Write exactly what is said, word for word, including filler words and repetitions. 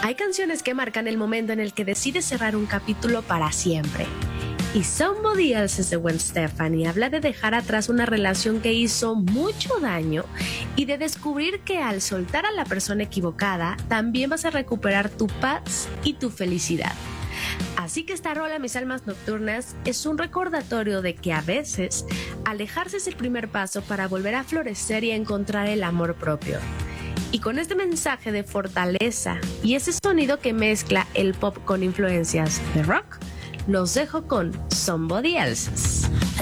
Hay canciones que marcan el momento en el que decides cerrar un capítulo para siempre. Y Somebody Else de Gwen Stefani habla de dejar atrás una relación que hizo mucho daño y de descubrir que al soltar a la persona equivocada también vas a recuperar tu paz y tu felicidad. Así que esta rola, mis almas nocturnas, es un recordatorio de que a veces alejarse es el primer paso para volver a florecer y a encontrar el amor propio. Y con este mensaje de fortaleza y ese sonido que mezcla el pop con influencias de rock, los dejo con Somebody Else.